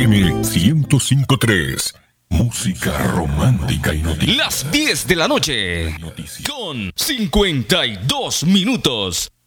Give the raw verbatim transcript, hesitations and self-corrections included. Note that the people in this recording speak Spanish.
M ciento cinco punto tres. Música romántica y noticiosa. Las diez de la noche con cincuenta y dos minutos.